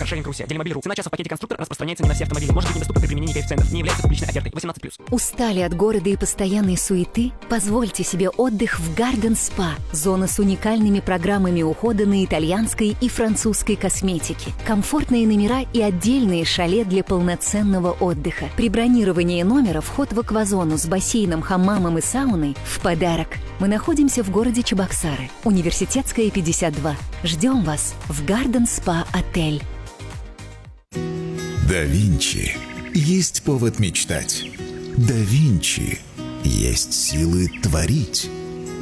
Каршеринг Руси. Делимобиль.ру. Цена часа в пакете конструктор распространяется не на все автомобили. Может быть недоступна при применении коэффициентов. Не является публичной офертой. 18+. Устали от города и постоянной суеты? Позвольте себе отдых в Garden Spa. Зона с уникальными программами ухода на итальянской и французской косметике. Комфортные номера и отдельные шале для полноценного отдыха. При бронировании номера вход в аквазону с бассейном, хаммамом и сауной в подарок. Мы находимся в городе Чебоксары. Университетская, 52. Ждем вас в Garden Spa отель. Да Винчи. Есть повод мечтать. Да Винчи. Есть силы творить.